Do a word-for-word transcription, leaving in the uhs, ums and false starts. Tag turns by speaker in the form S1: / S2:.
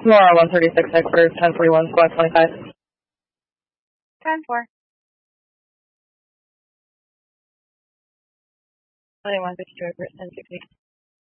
S1: Laura one thirty-six, headquarters, ten forty-one, squad twenty-five.
S2: ten four.
S1: twenty-one fifty-two, ten sixty.